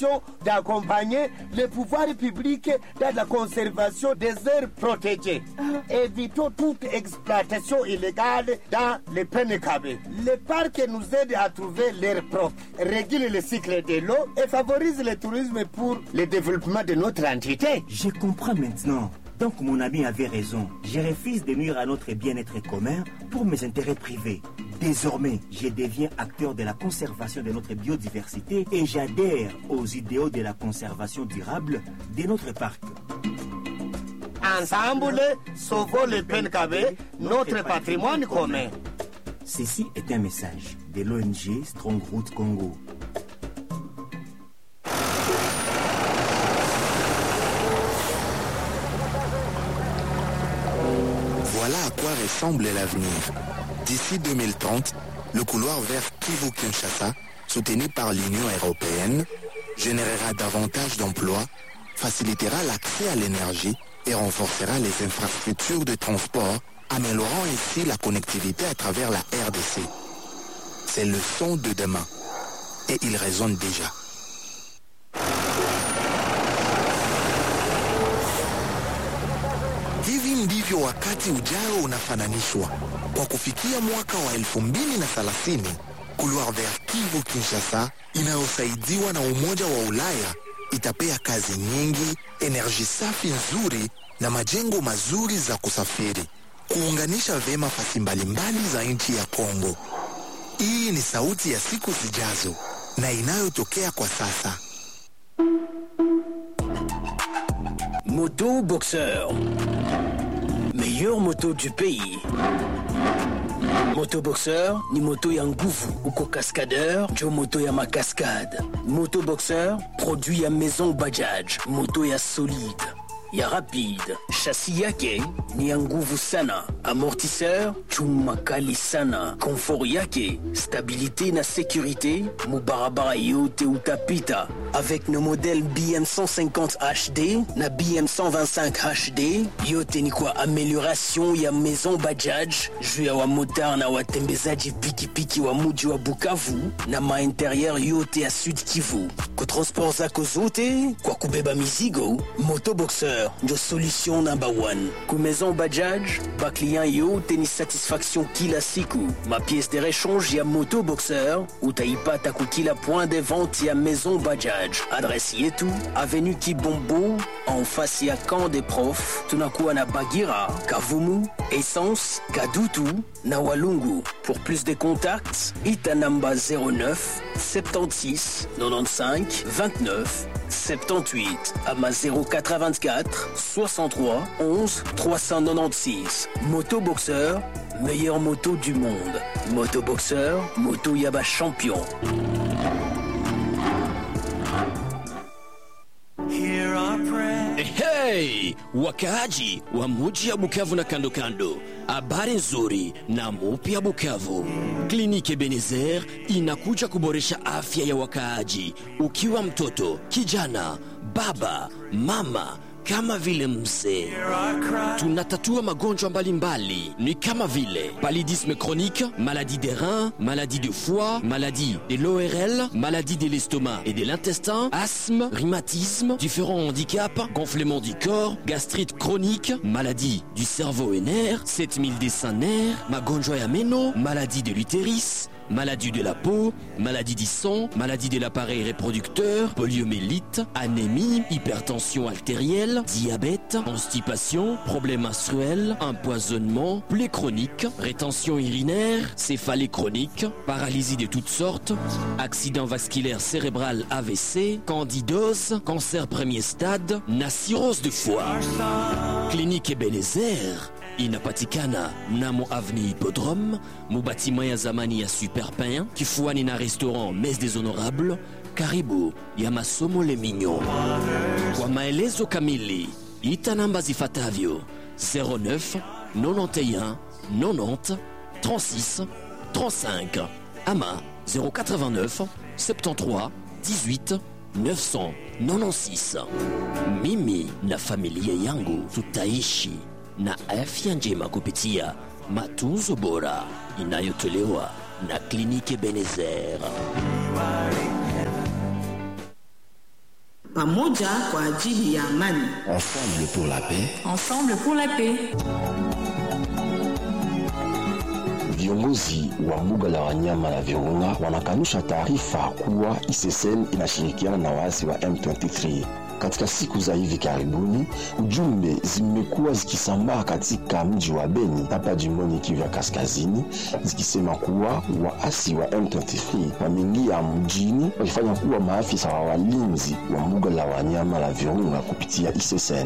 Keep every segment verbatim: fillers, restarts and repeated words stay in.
d'accompagner les pouvoirs publics dans la conservation des aires protégées. Évitons toute exploitation illégale dans les Pénécabé. Le parc nous aide à trouver l'air propre, régule le cycle de l'eau et favorise le tourisme pour le développement de notre entité. Je comprends maintenant. Donc mon ami avait raison. Je refuse de nuire à notre bien-être commun pour mes intérêts privés. Désormais, je deviens acteur de la conservation de notre biodiversité et j'adhère aux idéaux de la conservation durable de notre parc. Ensemble, sauvons le Pénécabé, notre patrimoine commun. Ceci est un message de l'O N G Strongroot Congo. Voilà à quoi ressemble l'avenir. D'ici deux mille trente, le couloir vers Kivu-Kinshasa, soutenu par l'Union européenne, générera davantage d'emplois, facilitera l'accès à l'énergie et renforcera les infrastructures de transport, améliorant ainsi la connectivité à travers la R D C. C'est le son de demain. Et il résonne déjà. Hivi ndivyo wakati ujao unafananishwa. Kwa kufikia mwaka wa elfu mbili na thelathini, couloir vers Kivu Kinshasa inayosaidiwa na Umoja wa Ulaya itapea kazi nyingi, enerji safi nzuri na majengo mazuri za kusafiri, kuunganisha vema fasi mbalimbali za nchi ya Kongo. Hii ni sauti ya siku zijazo na inayotokea kwa sasa. Moto Boxeur, meilleure moto du pays. Moto Boxeur ni moto ya nguvu uko cascadeur jo moto ya ma cascade. Moto Boxeur produit ya Maison Bajaj, moto ya solide ya rapide. Chassis yake ni ya nguvu sana, amortisseur chuma kali sana. Confort yake stabilité na sécurité mubarabara yote utapita. Avec nos modèles B M cent cinquante H D na B M cent vingt-cinq H D, yote ni kwa amélioration ya Maison Bajaj juu ya wa motar na watembezaji pikipiki wa muji wa Bukavu na ma intérieur yote ya Sud Kivu. Kwa transport zako zote, kwa kubeba mizigo, Moto Boxeur ndio solution number one. Ku Maison Bajaj, ba client yote ni satisfaction kila siku. Ma pièce de rechange ya Moto Boxeur utaipata ku kila point de vente ya Maison Bajaj. Adresse yetu, avenue Kibombo, en face ya camp des profs. Tunakuwa na Bagira, Kavumu, Essence, Kadutu, na Walungu. Pour plus de contacts, itanamba zéro neuf soixante-six quatre-vingt-quinze vingt-neuf soixante-dix-huit ama zéro quatre-vingt-quatre soixante-trois onze trois cent quatre-vingt-seize. Moto Boxeur, meilleure moto du monde. Moto Boxeur, moto yaba champion. Hey, wakaaji wa muji ya Bukavu na kando kando, habari nzuri na mupi ya Bukavu. Kliniki Ebenezer inakuja kuboresha afya ya wakaaji. Ukiwa mtoto, kijana, baba, mama, kama vile mzee, tunatatua magonjwa mbalimbali ni kama vile paludisme chronique, maladie des reins, maladie de foie, maladie de l'O R L, maladie de l'estomac et de l'intestin, asthme, rhumatisme, différents handicaps, gonflement du corps, gastrite chronique, maladie du cerveau et nerfs, sept mille des seins nerfs, magonjwa ya meno, maladie de l'utérus, maladie de la peau, maladie du sang, maladie de l'appareil reproducteur, poliomyélite, anémie, hypertension artérielle, diabète, constipation, problèmes menstruels, empoisonnement, plaies chroniques, rétention urinaire, céphalée chronique, paralysie de toutes sortes, accident vasculaire cérébral A V C, candidose, cancer premier stade, na cirrhose de foie. Clinique Ebenezer inapatikana mnamo avenue Hippodrome, mubatima ya zamani ya Super Pain, kifuani na restaurant Messe des Honorables, karibu ya masomo Le Mignon. Kwa maelezo kamili, ita namba zifuatavyo zéro neuf quatre-vingt-onze quatre-vingt-dix trente-six trente-cinq ama zéro quatre-vingt-neuf soixante-treize dix-huit neuf cent quatre-vingt-six. Mimi na familia yangu tutaishi na afya njema kupitia matunzo bora inayotolewa na Kliniki Ebenezer. Pamoja kwa ajili ya amani. Ensemble pour la paix. Ensemble pour la paix. Viongozi wa mbuga la wanyama la Virunga wanakanusha taarifa kuwa I C C N inashirikiana na waasi wa M ishirini na tatu. Katika siku za hivi karibuni, ujumbe zimekuwa zikisambaa katika mji wa Beni hapa jimboni Kivu ya Kaskazini, zikisema kuwa waasi wa M ishirini na tatu wameingia mjini wakifanya kuwa maafisa wa walinzi wa mbuga la wanyama la Virunga kupitia I C C N.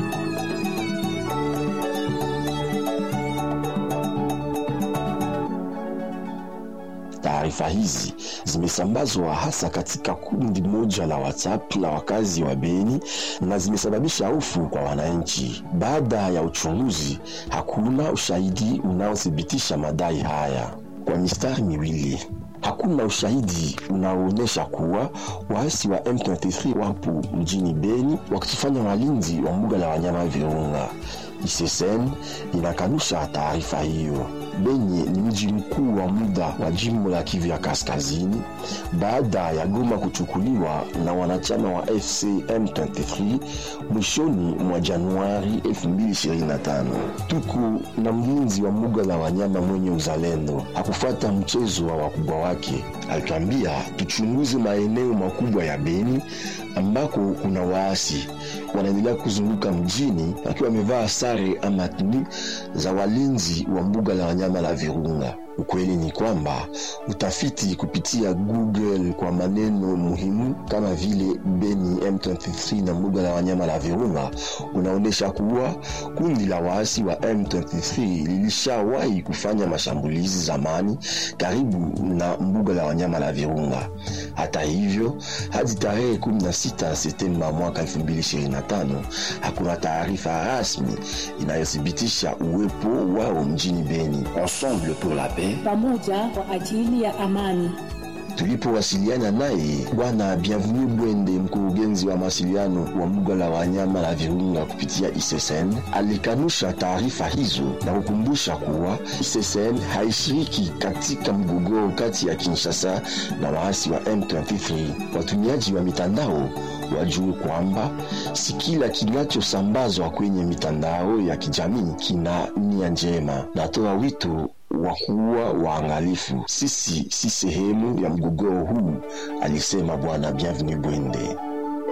Taarifa hizi zimesambazwa hasa katika kundi moja la WhatsApp la wakazi wa Beni na zimesababisha hofu kwa wananchi. Baada ya uchunguzi, hakuna ushahidi unaothibitisha madai haya. Kwa mistari miwili, hakuna ushahidi unaoonyesha kuwa waasi wa M ishirini na tatu wapo mjini Beni wakifanya walinzi wa mbuga la wanyama Virunga. I C C N inakanusha taarifa hiyo. Beni ni mji mkuu wa muda wa jimbo la Kivu ya Kaskazini baada ya Goma kuchukuliwa na wanachama wa F C M ishirini na tatu mwishoni mwa Januari elfu mbili ishirini na tano. Tuko na mlinzi wa mbuga la wanyama mwenye uzalendo, hakufuata mchezo wa wakubwa wake. Alituambia tuchunguze maeneo makubwa ya Beni ambako kuna waasi wanaendelea kuzunguka mjini wakiwa wamevaa sare ama tuni za walinzi wa mbuga la wanyama la Virunga. Ukweli ni kwamba utafiti kupitia Google kwa maneno muhimu kama vile Beni M ishirini na tatu na mbuga la wanyama la Virunga unaonesha kuwa kundi la waasi wa M ishirini na tatu lilishawahi kufanya mashambulizi zamani karibu na mbuga la wanyama la Virunga. Hata hivyo, hadi tarehe kumi na sita Septemba mwaka elfu mbili ishirini na tano hakuna taarifa rasmi inayothibitisha uwepo wao mjini Beni. Ensemble pour la paix. Pamoja kwa ajili ya amani. Tulipowasiliana naye Bwana Bienvenu Bwende, mkurugenzi wa mawasiliano wa mbuga la wanyama la Virunga kupitia I C C N, alikanusha taarifa hizo na kukumbusha kuwa I C C N haishiriki katika mgogoro kati ya Kinshasa na waasi wa M ishirini na tatu. Watumiaji wa mitandao wajue kwamba si kila kinachosambazwa kwenye mitandao ya kijamii kina nia njema. Natoa wito wa kuwa waangalifu. Sisi si sehemu ya mgogoro huu, alisema Bwana Bienvenu Bwende.